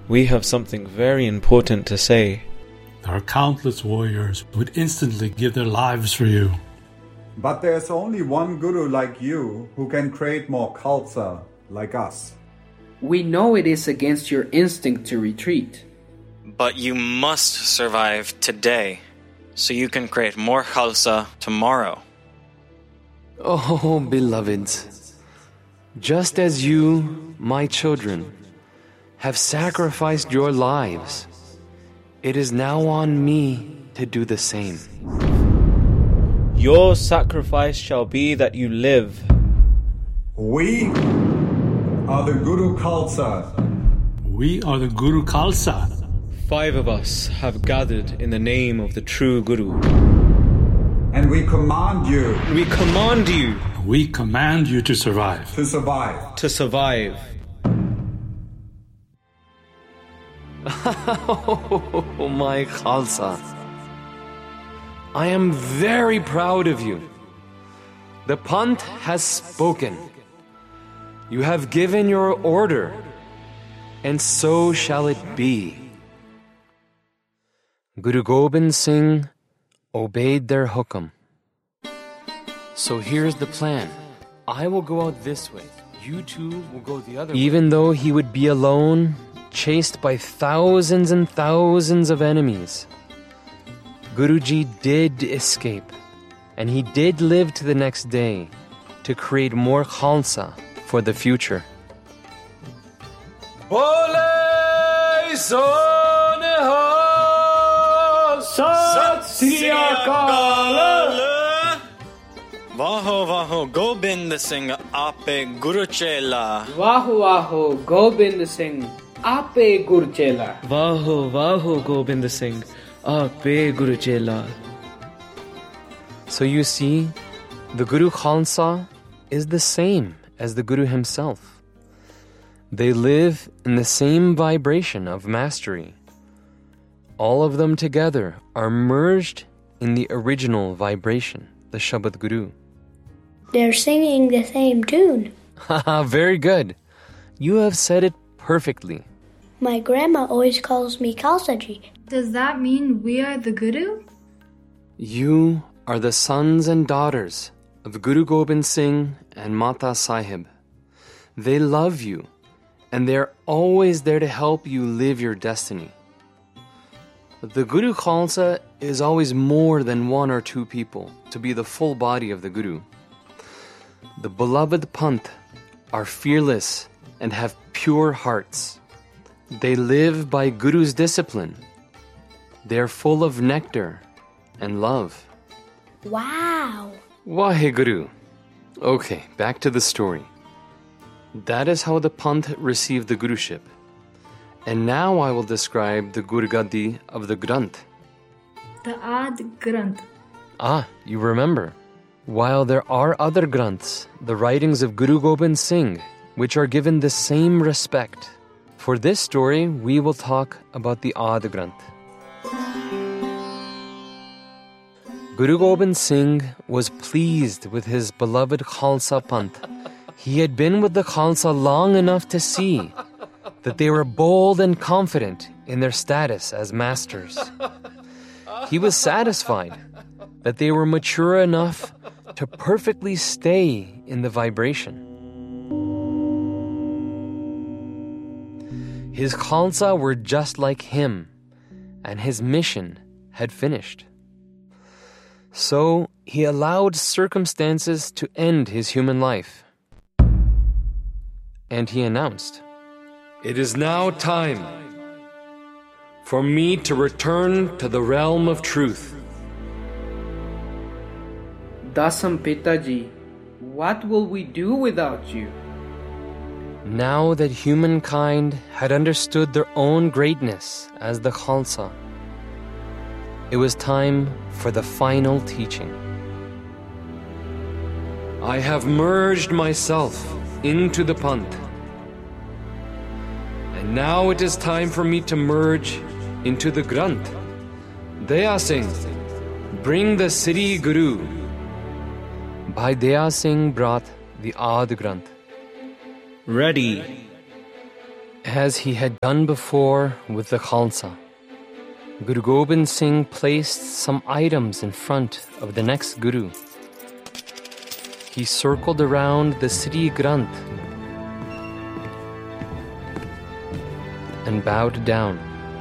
we have something very important to say. There are countless warriors who would instantly give their lives for you. But there's only one guru like you who can create more Khalsa like us. We know it is against your instinct to retreat. But you must survive today, so you can create more Khalsa tomorrow. Oh, beloveds, just as you, my children, have sacrificed your lives, it is now on me to do the same. Your sacrifice shall be that you live. We are the Guru Khalsa. We are the Guru Khalsa. 5 of us have gathered in the name of the true Guru. And we command you. We command you We command you to survive. to survive. to survive. Oh, my Khalsa. I am very proud of you. The Panth has spoken. You have given your order, and so shall it be. Guru Gobind Singh obeyed their hukam. So here's the plan. I will go out this way. You two will go the other way. Even though he would be alone, chased by thousands and thousands of enemies, Guruji did escape, and he did live to the next day to create more Khalsa for the future. Bole Sonehal Sat Sri Akal. Vaho Vaho Gobind Singh Ape Guru Chela. Waho Waho Gobind Singh Ape Gurchela. Vaho Vaho Gobind Singh Ape Guru Chela. So you see, the Guru Khalsa is the same as the Guru himself. They live in the same vibration of mastery. All of them together are merged in the original vibration, the Shabad Guru. They're singing the same tune. Haha, very good. You have said it perfectly. My grandma always calls me Khalsaji. Does that mean we are the Guru? You are the sons and daughters of Guru Gobind Singh and Mata Sahib. They love you, and they are always there to help you live your destiny. But the Guru Khalsa is always more than 1 or 2 people to be the full body of the Guru. The beloved Panth are fearless and have pure hearts. They live by Guru's discipline. They are full of nectar and love. Wow. Waheguru. Okay, back to the story. That is how the Panth received the Guruship. And now I will describe the Gurgadi of the Granth. The Ad Granth. Ah, you remember. While there are other Granths, the writings of Guru Gobind Singh, which are given the same respect. For this story, we will talk about the Ad Granth. Guru Gobind Singh was pleased with his beloved Khalsa Panth. He had been with the Khalsa long enough to see that they were bold and confident in their status as masters. He was satisfied that they were mature enough to perfectly stay in the vibration. His Khalsa were just like him, and his mission had finished. So he allowed circumstances to end his human life. And he announced, "It is now time for me to return to the realm of truth." Dasam Pitaji, what will we do without you? Now that humankind had understood their own greatness as the Khalsa, it was time for the final teaching. I have merged myself into the Panth. And now it is time for me to merge into the Granth. Daya Singh, bring the city Guru. Bhai Daya Singh brought the Ad Granth. Ready. As he had done before with the Khalsa, Guru Gobind Singh placed some items in front of the next Guru. He circled around the Sri Granth and bowed down.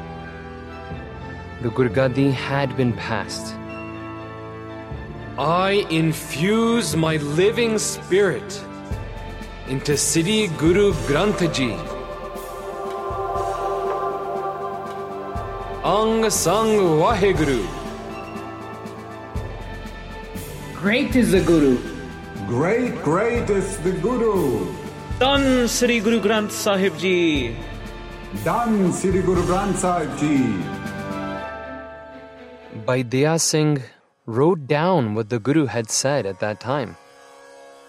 The Gurgadi had been passed. I infuse my living spirit into Sri Guru Granth Ji. Ang Sang Vaheguru. Great is the Guru. Great is the Guru. Dhan Sri Guru Granth Sahib Ji. Dhan Sri Guru Granth Sahib Ji. Bhai Daya Singh wrote down what the Guru had said at that time.